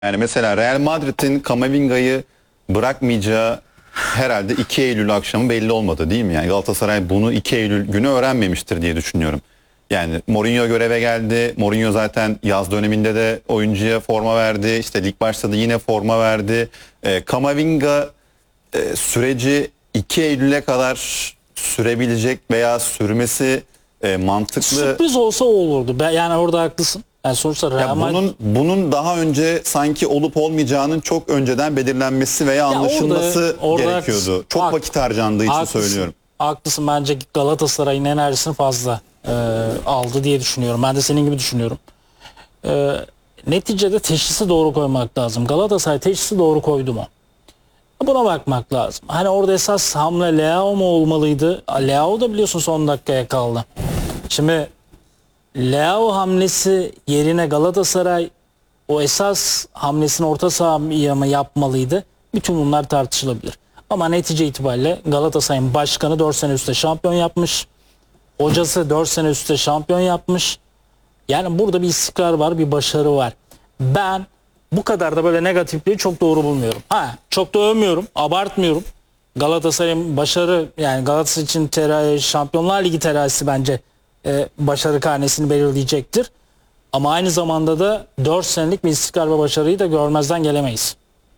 Yani mesela Real Madrid'in Kamavinga'yı bırakmayacağı herhalde 2 Eylül akşamı belli olmadı değil mi? Yani Galatasaray bunu 2 Eylül günü öğrenmemiştir diye düşünüyorum. Yani Mourinho göreve geldi. Mourinho zaten yaz döneminde de oyuncuya forma verdi. İşte lig başladı yine forma verdi. Kamavinga süreci 2 Eylül'e kadar sürebilecek veya sürmesi mantıklı. Sürpriz olsa o olurdu. Yani orada haklısın. Yani sonuçta Real Madrid... Bunun daha önce sanki olup olmayacağının çok önceden belirlenmesi veya anlaşılması orada gerekiyordu. Çok vakit harcandığı için söylüyorum. Haklısın. Bence Galatasaray'ın enerjisini fazla aldı diye düşünüyorum. Ben de senin gibi düşünüyorum. Neticede teşhisi doğru koymak lazım. Galatasaray teşhisi doğru koydu mu? Buna bakmak lazım. Hani orada esas hamle Leao mu olmalıydı? Leao da biliyorsun son dakikaya kaldı. Şimdi Leao hamlesi yerine Galatasaray o esas hamlesini orta sahaya mı yapmalıydı? Bütün bunlar tartışılabilir. Ama netice itibariyle Galatasaray'ın başkanı 4 sene üstte şampiyon yapmış. Hocası 4 sene üstte şampiyon yapmış. Yani burada bir istikrar var, bir başarı var. Ben bu kadar da böyle negatifliği çok doğru bulmuyorum. Çok da övmüyorum, abartmıyorum. Galatasaray'ın başarı, yani Galatasaray için Şampiyonlar Ligi terazisi bence başarı karnesini belirleyecektir. Ama aynı zamanda da 4 senelik bir istikrar ve başarıyı da görmezden gelemeyiz.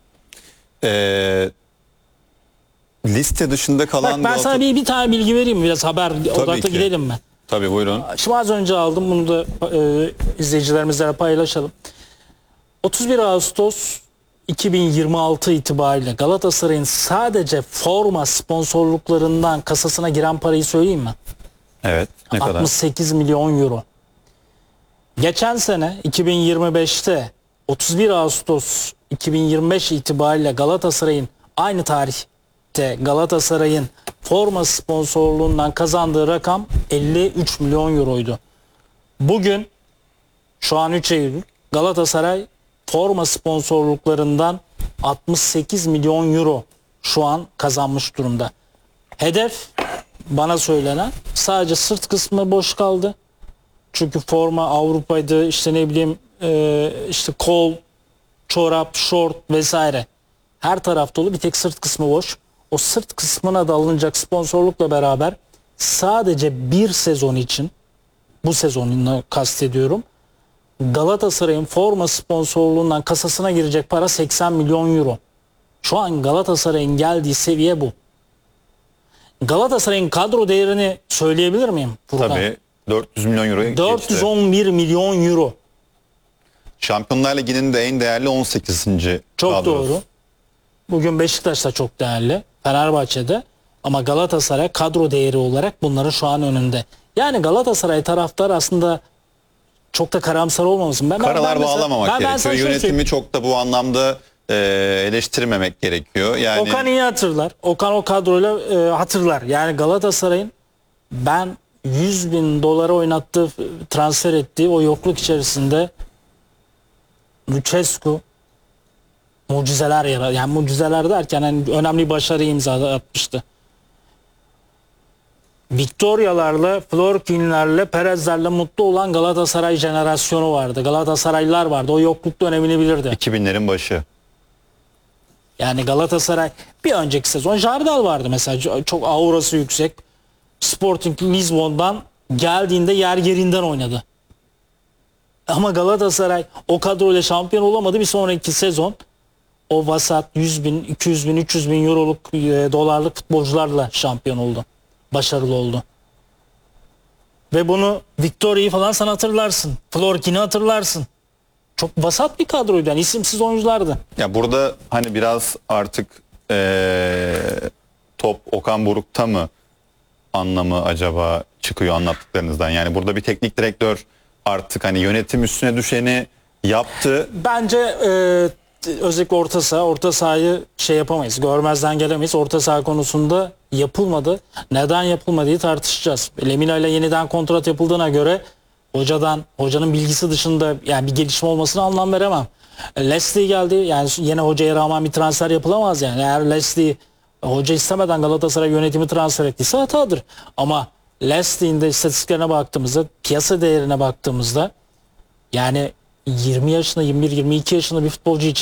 Liste dışında kalan... Bak ben sana bir tane bilgi vereyim mi? Biraz haber odaklı gidelim mi? Tabii buyurun. Şimdi az önce aldım. Bunu da izleyicilerimizle paylaşalım. 31 Ağustos 2026 itibariyle Galatasaray'ın sadece forma sponsorluklarından kasasına giren parayı söyleyeyim mi? Evet. Ne kadar? 68 milyon euro. Geçen sene 2025'te 31 Ağustos 2025 itibariyle Galatasaray'ın aynı tarihte Galatasaray'ın forma sponsorluğundan kazandığı rakam 53 milyon euroydu. Bugün şu an 3 Eylül Galatasaray forma sponsorluklarından 68 milyon euro şu an kazanmış durumda. Hedef bana söylenen sadece sırt kısmı boş kaldı. Çünkü forma Avrupa'ydı, işte ne bileyim işte kol, çorap, şort vesaire. Her taraf dolu, bir tek sırt kısmı boş. O sırt kısmına da alınacak sponsorlukla beraber sadece bir sezon için, bu sezonunu kastediyorum, Galatasaray'ın forma sponsorluğundan kasasına girecek para 80 milyon euro. Şu an Galatasaray'ın geldiği seviye bu. Galatasaray'ın kadro değerini söyleyebilir miyim Furkan? Tabii 400 milyon euroya geçti. 411 milyon euro. Şampiyonlar Ligi'nin de en değerli 18. Çok kadrosu. doğru. Bugün Beşiktaş da çok değerli. Fenerbahçe'de. Ama Galatasaray kadro değeri olarak bunların şu an önünde. Yani Galatasaray taraftar aslında çok da karamsar olmamasın. Karalar bağlamamak gerekiyor. Yönetimi çok da bu anlamda eleştirmemek gerekiyor. Yani Okan iyi hatırlar. Okan o kadroyla hatırlar. Yani Galatasaray'ın ben 100 bin dolara oynattığı, transfer ettiği o yokluk içerisinde Lucescu mucizeler yarattı. Yani mucizeler derken hani önemli başarı imza atmıştı. Victoria'larla, Florkin'lerle, Perez'lerle mutlu olan Galatasaray jenerasyonu vardı. Galatasaraylılar vardı. O yokluk dönemini bilirdi. 2000'lerin başı. Yani Galatasaray bir önceki sezon Jardel vardı mesela. Çok aurası yüksek. Sporting Lisbon'dan geldiğinde yer yerinden oynadı. Ama Galatasaray o kadroyla şampiyon olamadı. Bir sonraki sezon o vasat 100 bin, 200 bin, 300 bin euroluk, dolarlık futbolcularla şampiyon oldu. Başarılı oldu. Ve bunu Victoria'yı falan sen hatırlarsın. Florkin'i hatırlarsın. Çok vasat bir kadroydu. Yani isimsiz oyunculardı. Ya burada hani biraz artık top Okan Buruk'ta mı anlamı acaba çıkıyor anlattıklarınızdan? Yani burada bir teknik direktör artık hani yönetim üstüne düşeni yaptı. Bence özellikle orta sahayı şey yapamayız. Görmezden gelemeyiz. Orta saha konusunda yapılmadı. Neden yapılmadığı tartışacağız. Lemina ile yeniden kontrat yapıldığına göre hocanın bilgisi dışında yani bir gelişme olmasına anlam veremem. Leslie geldi. Yani yine hocaya rağmen bir transfer yapılamaz yani. Eğer Leslie hoca istemeden Galatasaray yönetimi transfer ettiyse hatadır. Ama Leslie'nin de istatistiklerine baktığımızda, piyasa değerine baktığımızda yani 20 yaşında, 21-22 yaşında bir futbolcu için